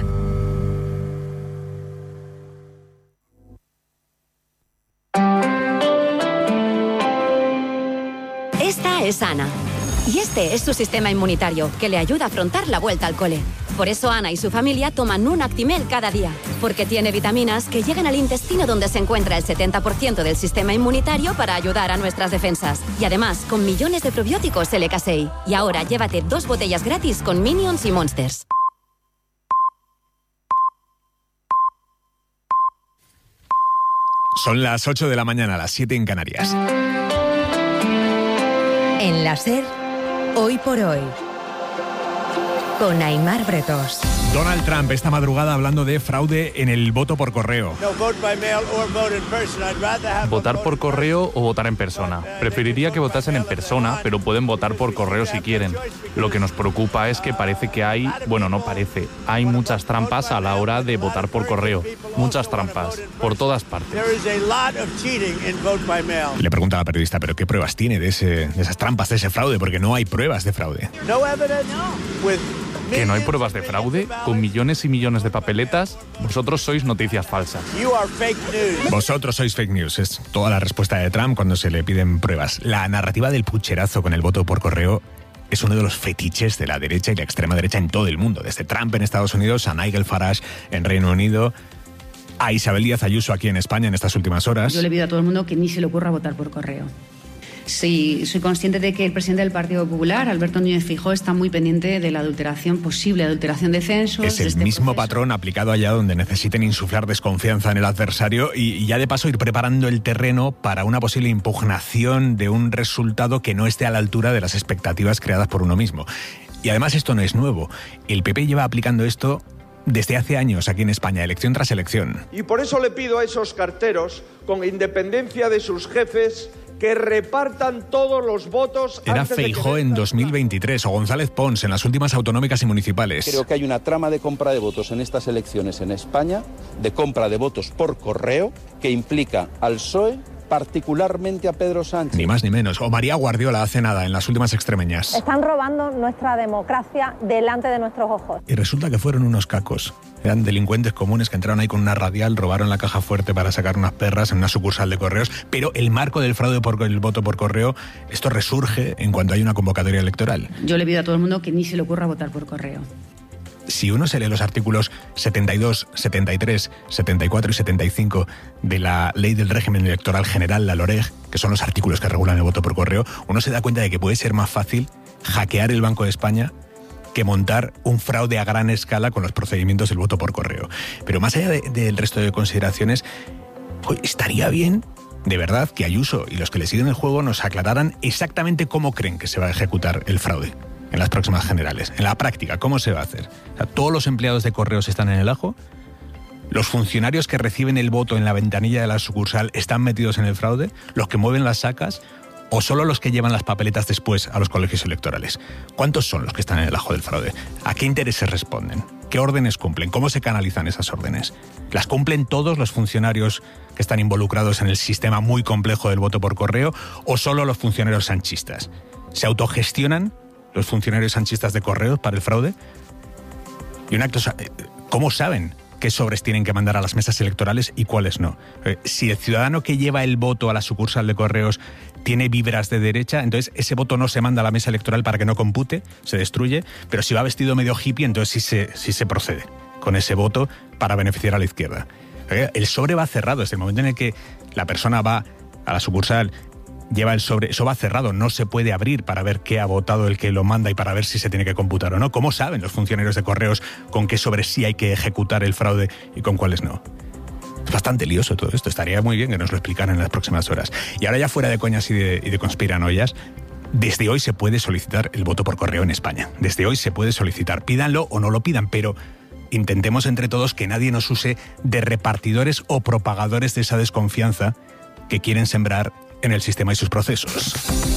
Speaker 23: es Ana. Y este es su sistema inmunitario, que le ayuda a afrontar la vuelta al cole. Por eso Ana y su familia toman un Actimel cada día, porque tiene vitaminas que llegan al intestino donde se encuentra el setenta por ciento del sistema inmunitario para ayudar a nuestras defensas. Y además, con millones de probióticos L K seis. Y ahora llévate dos botellas gratis con Minions y Monsters.
Speaker 1: Son las ocho de la mañana, las siete en Canarias.
Speaker 31: En la SER, hoy por hoy, con Aimar Bretos.
Speaker 1: Donald Trump esta madrugada hablando de fraude en el voto por correo.
Speaker 7: Votar por correo o votar en persona. Preferiría que votasen en persona, pero pueden votar por correo si quieren. Lo que nos preocupa es que parece que hay, bueno, no parece, hay muchas trampas a la hora de votar por correo. Muchas trampas, por todas partes.
Speaker 1: Le pregunta a la periodista, ¿pero qué pruebas tiene de, ese, de esas trampas, de ese fraude? Porque no hay pruebas de fraude.
Speaker 7: ¿Que no hay pruebas de fraude? Con millones y millones de papeletas, vosotros sois noticias falsas.
Speaker 1: Vosotros sois fake news, es toda la respuesta de Trump cuando se le piden pruebas. La narrativa del pucherazo con el voto por correo es uno de los fetiches de la derecha y la extrema derecha en todo el mundo. Desde Trump en Estados Unidos a Nigel Farage en Reino Unido, a Isabel Díaz Ayuso aquí en España en estas últimas horas.
Speaker 8: Yo le pido a todo el mundo que ni se le ocurra votar por correo. Sí, soy consciente de que el presidente del Partido Popular, Alberto Núñez Feijóo, está muy pendiente de la adulteración, posible adulteración de censos.
Speaker 1: Es el
Speaker 8: este
Speaker 1: mismo
Speaker 8: proceso.
Speaker 1: patrón aplicado allá donde necesiten insuflar desconfianza en el adversario y, y ya de paso ir preparando el terreno para una posible impugnación de un resultado que no esté a la altura de las expectativas creadas por uno mismo. Y además esto no es nuevo. El P P lleva aplicando esto desde hace años aquí en España, elección tras elección.
Speaker 9: Y por eso le pido a esos carteros, con independencia de sus jefes, que repartan todos los votos.
Speaker 1: Era
Speaker 9: antes de que
Speaker 1: Feijóo en dos mil veintitrés o González Pons en las últimas autonómicas y municipales.
Speaker 10: Creo que hay una trama de compra de votos en estas elecciones en España, de compra de votos por correo, que implica al P S O E, particularmente a Pedro Sánchez.
Speaker 1: Ni más ni menos. O María Guardiola hace nada en las últimas extremeñas.
Speaker 11: Están robando nuestra democracia delante de nuestros ojos.
Speaker 1: Y resulta que fueron unos cacos. Eran delincuentes comunes que entraron ahí con una radial, robaron la caja fuerte para sacar unas perras en una sucursal de correos. Pero el marco del fraude por el voto por correo, esto resurge en cuanto hay una convocatoria electoral.
Speaker 8: Yo le pido a todo el mundo que ni se le ocurra votar por correo.
Speaker 1: Si uno se lee los artículos setenta y dos, setenta y tres, setenta y cuatro y setenta y cinco de la Ley del Régimen Electoral General, la LOREG, que son los artículos que regulan el voto por correo, uno se da cuenta de que puede ser más fácil hackear el Banco de España que montar un fraude a gran escala con los procedimientos del voto por correo. Pero más allá de, del resto de consideraciones, pues estaría bien, de verdad, que Ayuso y los que le siguen el juego nos aclararan exactamente cómo creen que se va a ejecutar el fraude en las próximas generales. En la práctica, ¿cómo se va a hacer? O sea, ¿todos los empleados de correos están en el ajo? ¿Los funcionarios que reciben el voto en la ventanilla de la sucursal están metidos en el fraude? ¿Los que mueven las sacas? ¿O solo los que llevan las papeletas después a los colegios electorales? ¿Cuántos son los que están en el ajo del fraude? ¿A qué intereses responden? ¿Qué órdenes cumplen? ¿Cómo se canalizan esas órdenes? ¿Las cumplen todos los funcionarios que están involucrados en el sistema muy complejo del voto por correo? ¿O solo los funcionarios sanchistas? ¿Se autogestionan los funcionarios sanchistas de correos para el fraude? Y un acto, ¿cómo saben qué sobres tienen que mandar a las mesas electorales y cuáles no? Si el ciudadano que lleva el voto a la sucursal de correos tiene vibras de derecha, entonces ese voto no se manda a la mesa electoral para que no compute, se destruye, pero si va vestido medio hippie, entonces sí se, sí se procede con ese voto para beneficiar a la izquierda. El sobre va cerrado, desde el momento en el que la persona va a la sucursal, lleva el sobre, eso va cerrado, no se puede abrir para ver qué ha votado el que lo manda y para ver si se tiene que computar o no. ¿Cómo saben los funcionarios de correos con qué sobre sí hay que ejecutar el fraude y con cuáles no? Es bastante lioso todo esto, estaría muy bien que nos lo explicaran en las próximas horas. Y ahora ya fuera de coñas y de, y de conspiranoias, desde hoy se puede solicitar el voto por correo en España. Desde hoy se puede solicitar, pídanlo o no lo pidan, pero intentemos entre todos que nadie nos use de repartidores o propagadores de esa desconfianza que quieren sembrar en el sistema y sus procesos.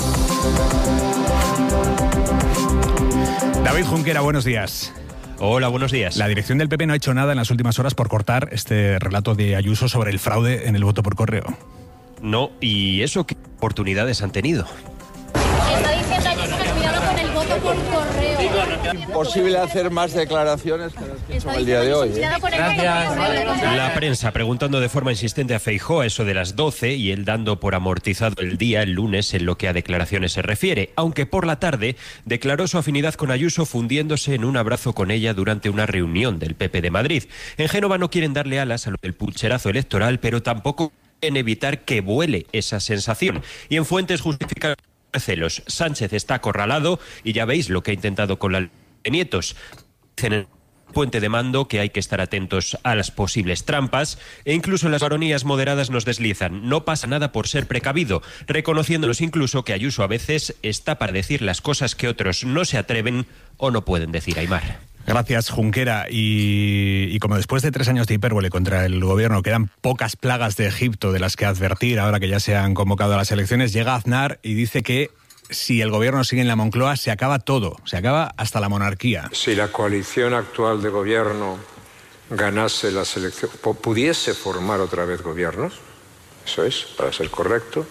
Speaker 1: David Junquera, buenos días.
Speaker 11: Hola, buenos días.
Speaker 1: La dirección del P P no ha hecho nada en las últimas horas por cortar este relato de Ayuso sobre el fraude en el voto por correo.
Speaker 11: No, y eso, ¿qué oportunidades han tenido?
Speaker 12: Está diciendo Ayuso que cuidado con el voto por correo.
Speaker 4: Posible hacer más declaraciones que las que he hecho el día de hoy, ¿eh?
Speaker 12: Gracias. La prensa preguntando de forma insistente a Feijóo a eso de las doce y él dando por amortizado el día el lunes en lo que a declaraciones se refiere, aunque por la tarde declaró su afinidad con Ayuso fundiéndose en un abrazo con ella durante una reunión del P P de Madrid. En Génova no quieren darle alas a lo del pucherazo electoral, pero tampoco en evitar que vuele esa sensación. Y en fuentes justifican celos. Sánchez está acorralado y ya veis lo que ha intentado con la de Nietos. En el puente de mando que hay que estar atentos a las posibles trampas e incluso las baronías moderadas nos deslizan. No pasa nada por ser precavido, reconociéndolos incluso que Ayuso a veces está para decir las cosas que otros no se atreven o no pueden decir, Aimar.
Speaker 1: Gracias, Junquera. Y, y como después de tres años de hipérbole contra el gobierno quedan pocas plagas de Egipto de las que advertir ahora que ya se han convocado a las elecciones, llega Aznar y dice que si el gobierno sigue en la Moncloa se acaba todo, se acaba hasta la monarquía.
Speaker 14: Si la coalición actual de gobierno ganase las elecciones, pudiese formar otra vez gobiernos, eso es, para ser correcto,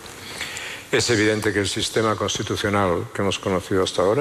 Speaker 14: es evidente que el sistema constitucional que hemos conocido hasta ahora,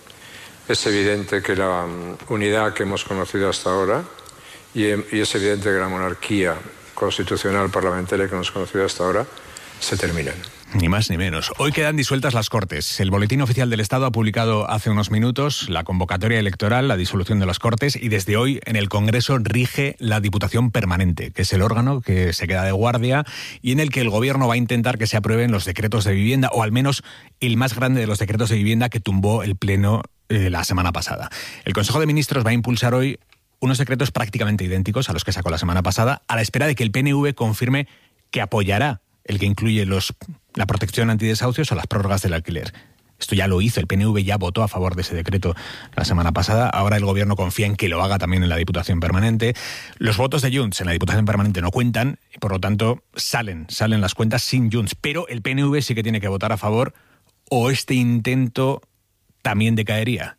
Speaker 14: es evidente que la unidad que hemos conocido hasta ahora y, y es evidente que la monarquía constitucional parlamentaria que hemos conocido hasta ahora se terminan.
Speaker 1: Ni más ni menos. Hoy quedan disueltas las Cortes. El Boletín Oficial del Estado ha publicado hace unos minutos la convocatoria electoral, la disolución de las Cortes, y desde hoy en el Congreso rige la Diputación Permanente, que es el órgano que se queda de guardia y en el que el Gobierno va a intentar que se aprueben los decretos de vivienda, o al menos el más grande de los decretos de vivienda que tumbó el Pleno eh, la semana pasada. El Consejo de Ministros va a impulsar hoy unos decretos prácticamente idénticos a los que sacó la semana pasada, a la espera de que el P N V confirme que apoyará el que incluye los, la protección antidesahucios o las prórrogas del alquiler. Esto ya lo hizo, el P N V ya votó a favor de ese decreto la semana pasada, ahora el Gobierno confía en que lo haga también en la Diputación Permanente. Los votos de Junts en la Diputación Permanente no cuentan y por lo tanto salen, salen las cuentas sin Junts, pero el P N V sí que tiene que votar a favor o este intento también decaería.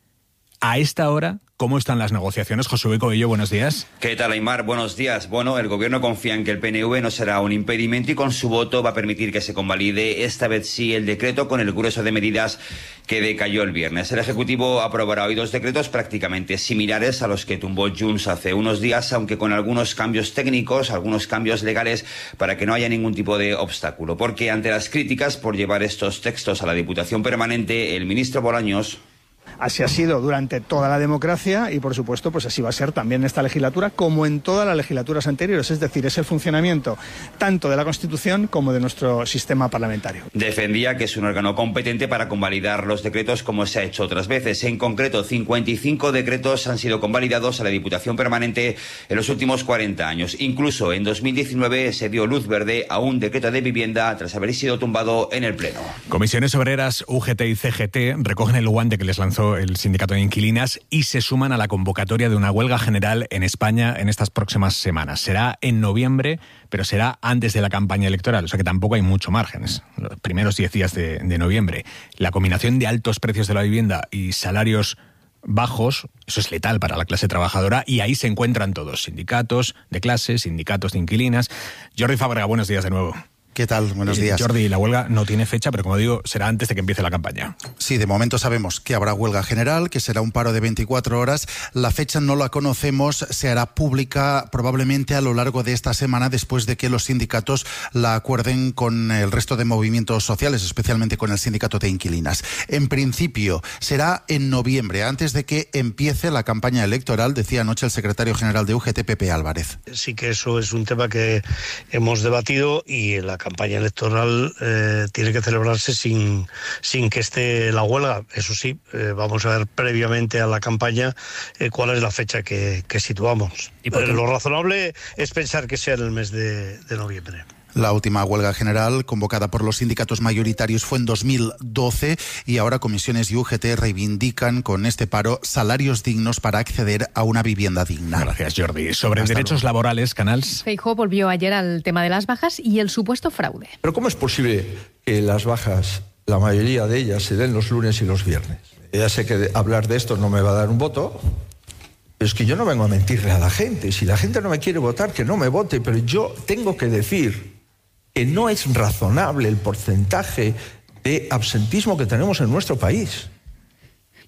Speaker 1: A esta hora, ¿cómo están las negociaciones? Josué Coello, buenos días.
Speaker 15: ¿Qué tal, Aimar? Buenos días. Bueno, el Gobierno confía en que el P N V no será un impedimento y con su voto va a permitir que se convalide esta vez sí el decreto con el grueso de medidas que decayó el viernes. El Ejecutivo aprobará hoy dos decretos prácticamente similares a los que tumbó Junts hace unos días, aunque con algunos cambios técnicos, algunos cambios legales para que no haya ningún tipo de obstáculo. Porque ante las críticas por llevar estos textos a la Diputación Permanente, el ministro Bolaños...
Speaker 16: Así ha sido durante toda la democracia y, por supuesto, pues así va a ser también en esta legislatura como en todas las legislaturas anteriores. Es decir, es el funcionamiento tanto de la Constitución como de nuestro sistema parlamentario.
Speaker 15: Defendía que es un órgano competente para convalidar los decretos como se ha hecho otras veces. En concreto, cincuenta y cinco decretos han sido convalidados a la Diputación Permanente en los últimos cuarenta años. Incluso en dos mil diecinueve se dio luz verde a un decreto de vivienda tras haber sido tumbado en el Pleno.
Speaker 1: Comisiones Obreras, U G T y C G T recogen el guante que les lanzó el sindicato de inquilinas y se suman a la convocatoria de una huelga general en España en estas próximas semanas. Será en noviembre, pero será antes de la campaña electoral, o sea que tampoco hay mucho margen. Los primeros diez días de, de noviembre. La combinación de altos precios de la vivienda y salarios bajos, eso es letal para la clase trabajadora y ahí se encuentran todos, sindicatos de clase, sindicatos de inquilinas. Jordi Fábrega, buenos días de nuevo.
Speaker 17: ¿Qué tal? Buenos días.
Speaker 1: Jordi, la huelga no tiene fecha, pero como digo, será antes de que empiece la campaña.
Speaker 17: Sí, de momento sabemos que habrá huelga general, que será un paro de veinticuatro horas. La fecha no la conocemos, se hará pública probablemente a lo largo de esta semana después de que los sindicatos la acuerden con el resto de movimientos sociales, especialmente con el sindicato de inquilinas. En principio será en noviembre, antes de que empiece la campaña electoral, decía anoche el secretario general de U G T, Pepe Álvarez.
Speaker 18: Sí que eso es un tema que hemos debatido y la campaña electoral eh, tiene que celebrarse sin, sin que esté la huelga. Eso sí, eh, vamos a ver previamente a la campaña eh, cuál es la fecha que, que situamos. ¿Y por qué? Eh, lo razonable es pensar que sea en el mes de, de noviembre.
Speaker 17: La última huelga general convocada por los sindicatos mayoritarios fue en dos mil doce y ahora Comisiones y U G T reivindican con este paro salarios dignos para acceder a una vivienda digna.
Speaker 1: Gracias, Jordi. Sobre Hasta derechos luego. laborales, Canals.
Speaker 31: Feijóo volvió ayer al tema de las bajas y el supuesto fraude.
Speaker 19: Pero ¿cómo es posible que las bajas, la mayoría de ellas, se den los lunes y los viernes? Ya sé que hablar de esto no me va a dar un voto. Pero es que yo no vengo a mentirle a la gente. Si la gente no me quiere votar, que no me vote. Pero yo tengo que decir que no es razonable el porcentaje de absentismo que tenemos en nuestro país.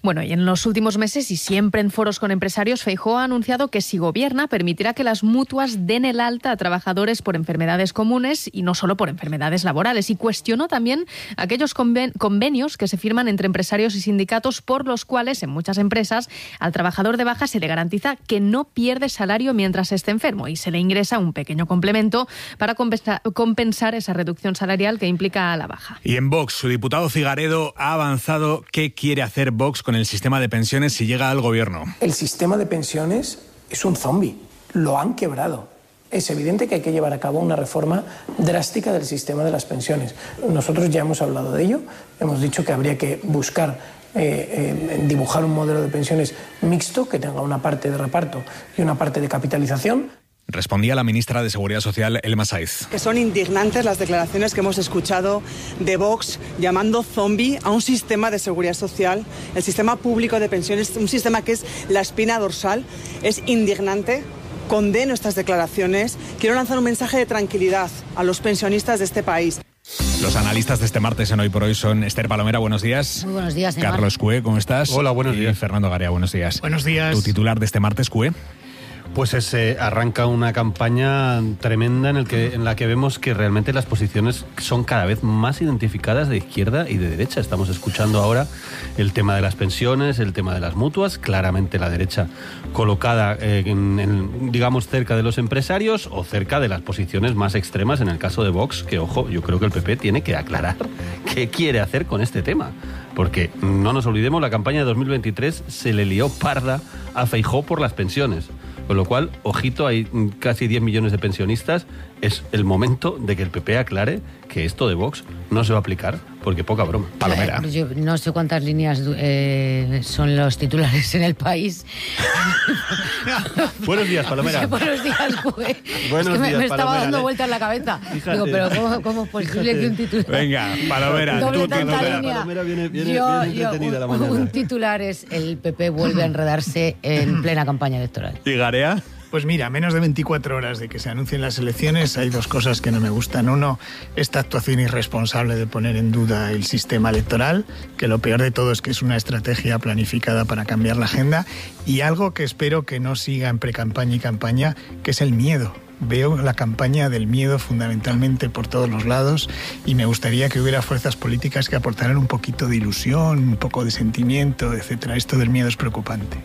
Speaker 2: Bueno, y en los últimos meses y siempre en foros con empresarios, Feijóo ha anunciado que si gobierna permitirá que las mutuas den el alta a trabajadores por enfermedades comunes y no solo por enfermedades laborales. Y cuestionó también aquellos conven- convenios que se firman entre empresarios y sindicatos por los cuales en muchas empresas al trabajador de baja se le garantiza que no pierde salario mientras esté enfermo y se le ingresa un pequeño complemento para compensa- compensar esa reducción salarial que implica la baja.
Speaker 1: Y en Vox, su diputado Figaredo ha avanzado qué quiere hacer Vox con el sistema de pensiones si llega al gobierno.
Speaker 3: El sistema de pensiones es un zombi, lo han quebrado. Es evidente que hay que llevar a cabo una reforma drástica del sistema de las pensiones. Nosotros ya hemos hablado de ello, hemos dicho que habría que buscar eh, eh, dibujar un modelo de pensiones mixto que tenga una parte de reparto y una parte de capitalización.
Speaker 1: Respondía la ministra de Seguridad Social, Elma Saiz.
Speaker 5: Que son indignantes las declaraciones que hemos escuchado de Vox llamando zombie a un sistema de seguridad social, el sistema público de pensiones, un sistema que es la espina dorsal. Es indignante. Condeno estas declaraciones. Quiero lanzar un mensaje de tranquilidad a los pensionistas de este país.
Speaker 1: Los analistas de este martes en Hoy por Hoy son Esther Palomera, buenos días.
Speaker 6: Muy buenos días, Neymar.
Speaker 1: Carlos Cue, ¿cómo estás?
Speaker 13: Hola, buenos
Speaker 1: y
Speaker 13: días.
Speaker 1: Fernando Garea, buenos días.
Speaker 13: Buenos días.
Speaker 1: ¿Tu titular de este martes, Cue?
Speaker 13: Pues es, eh, arranca una campaña tremenda en, el que, en la que vemos que realmente las posiciones son cada vez más identificadas de izquierda y de derecha. Estamos escuchando ahora el tema de las pensiones, el tema de las mutuas, claramente la derecha colocada eh, en, en, digamos cerca de los empresarios o cerca de las posiciones más extremas en el caso de Vox, que ojo, yo creo que el P P tiene que aclarar qué quiere hacer con este tema. Porque no nos olvidemos, la campaña de dos mil veintitrés se le lió parda a Feijóo por las pensiones. Con lo cual, ojito, hay casi diez millones de pensionistas. Es el momento de que el P P aclare que esto de Vox no se va a aplicar, porque poca broma.
Speaker 1: Palomera.
Speaker 6: Eh, yo no sé cuántas líneas eh, son los titulares en El País.
Speaker 13: Buenos días, Palomera.
Speaker 6: Buenos días, güey.
Speaker 13: Buenos
Speaker 6: es que me,
Speaker 13: días,
Speaker 6: me estaba
Speaker 13: Palomera,
Speaker 6: dando
Speaker 13: ¿eh?
Speaker 6: vueltas en la cabeza.
Speaker 13: Fíjate.
Speaker 6: Digo, pero ¿cómo, cómo es posible
Speaker 13: Fíjate.
Speaker 6: que un titular...
Speaker 1: Venga, Palomera,
Speaker 6: doble
Speaker 1: tú,
Speaker 6: tanta
Speaker 1: Palomera.
Speaker 6: línea.
Speaker 13: Palomera viene, viene,
Speaker 6: yo,
Speaker 13: viene
Speaker 6: yo,
Speaker 13: entretenida
Speaker 6: un,
Speaker 13: la mañana.
Speaker 6: un titular es el P P vuelve a enredarse en plena campaña electoral.
Speaker 1: ¿Y Garea?
Speaker 16: Pues mira, menos de veinticuatro horas de que se anuncien las elecciones, hay dos cosas que no me gustan. Uno, esta actuación irresponsable de poner en duda el sistema electoral, que lo peor de todo es que es una estrategia planificada para cambiar la agenda, y algo que espero que no siga en precampaña y campaña, que es el miedo. Veo la campaña del miedo fundamentalmente por todos los lados y me gustaría que hubiera fuerzas políticas que aportaran un poquito de ilusión, un poco de sentimiento, etcétera. Esto del miedo es preocupante.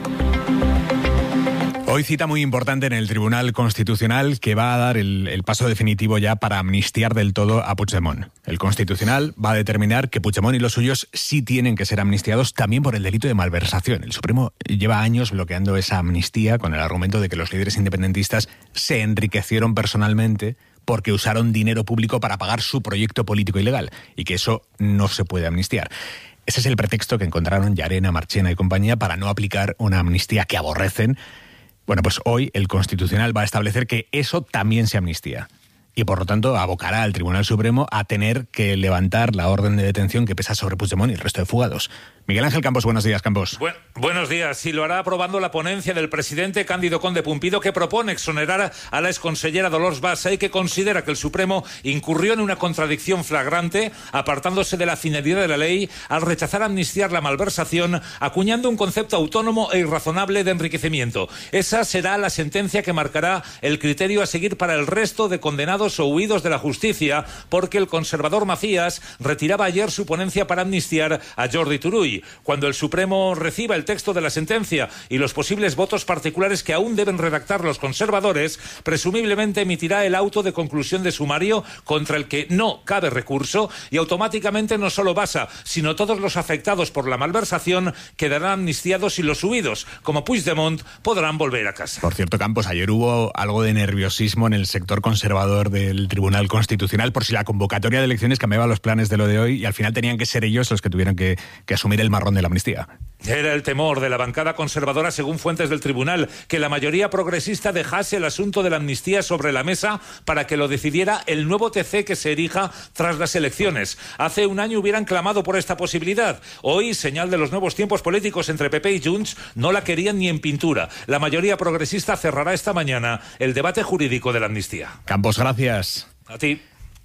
Speaker 1: Hoy cita muy importante en el Tribunal Constitucional que va a dar el, el paso definitivo ya para amnistiar del todo a Puigdemont. El Constitucional va a determinar que Puigdemont y los suyos sí tienen que ser amnistiados también por el delito de malversación. El Supremo lleva años bloqueando esa amnistía con el argumento de que los líderes independentistas se enriquecieron personalmente porque usaron dinero público para pagar su proyecto político ilegal y que eso no se puede amnistiar. Ese es el pretexto que encontraron Llarena, Marchena y compañía para no aplicar una amnistía que aborrecen. Bueno, pues hoy el Constitucional va a establecer que eso también se amnistía y, por lo tanto, abocará al Tribunal Supremo a tener que levantar la orden de detención que pesa sobre Puigdemont y el resto de fugados. Miguel Ángel Campos, buenos días, Campos.
Speaker 20: Bu- buenos días. Y lo hará aprobando la ponencia del presidente Cándido Conde Pumpido, que propone exonerar a la exconsellera Dolors Bassa y que considera que el Supremo incurrió en una contradicción flagrante, apartándose de la finalidad de la ley al rechazar amnistiar la malversación, acuñando un concepto autónomo e irrazonable de enriquecimiento. Esa será la sentencia que marcará el criterio a seguir para el resto de condenados o huidos de la justicia, porque el conservador Macías retiraba ayer su ponencia para amnistiar a Jordi Turull. Cuando el Supremo reciba el texto de la sentencia y los posibles votos particulares que aún deben redactar los conservadores, presumiblemente emitirá el auto de conclusión de sumario contra el que no cabe recurso y automáticamente no solo Bassa, sino todos los afectados por la malversación quedarán amnistiados y los huidos, como Puigdemont, podrán volver a casa.
Speaker 1: Por cierto, Campos, ayer hubo algo de nerviosismo en el sector conservador del Tribunal Constitucional por si la convocatoria de elecciones cambiaba los planes de lo de hoy y al final tenían que ser ellos los que tuvieran que, que asumir el marrón de la amnistía.
Speaker 20: Era el temor de la bancada conservadora, según fuentes del tribunal, que la mayoría progresista dejase el asunto de la amnistía sobre la mesa para que lo decidiera el nuevo T C que se erija tras las elecciones. Hace un año hubieran clamado por esta posibilidad. Hoy, señal de los nuevos tiempos políticos entre P P y Junts, no la querían ni en pintura. La mayoría progresista cerrará esta mañana el debate jurídico de la amnistía.
Speaker 1: Campos, gracias.
Speaker 20: A ti.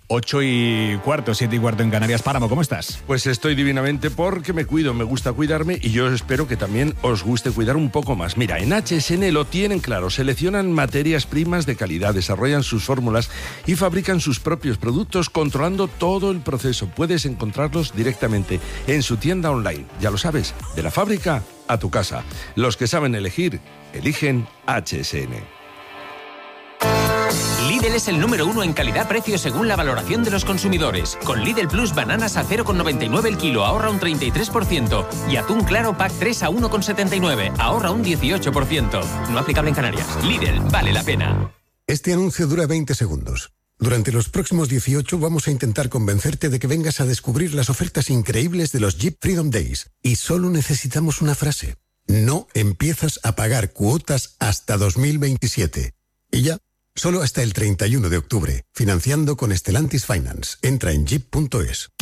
Speaker 1: Ocho y cuarto, siete y cuarto en Canarias. Páramo, ¿cómo estás?
Speaker 7: Pues estoy divinamente porque me cuido, me gusta cuidarme y yo espero que también os guste cuidar un poco más. Mira, en H S N lo tienen claro, seleccionan materias primas de calidad, desarrollan sus fórmulas y fabrican sus propios productos controlando todo el proceso. Puedes encontrarlos directamente en su tienda online, ya lo sabes, de la fábrica a tu casa. Los que saben elegir, eligen H S N.
Speaker 21: Lidl es el número uno en calidad-precio según la valoración de los consumidores. Con Lidl Plus bananas a cero coma noventa y nueve el kilo, ahorra un treinta y tres por ciento. Y atún claro pack tres a uno coma setenta y nueve, ahorra un dieciocho por ciento. No aplicable en Canarias. Lidl, vale la pena.
Speaker 22: Este anuncio dura veinte segundos. Durante los próximos dieciocho vamos a intentar convencerte de que vengas a descubrir las ofertas increíbles de los Jeep Freedom Days. Y solo necesitamos una frase. No empiezas a pagar cuotas hasta dos mil veintisiete. Y ya. Solo hasta el treinta y uno de octubre, financiando con Stellantis Finance. Entra en jeep punto es.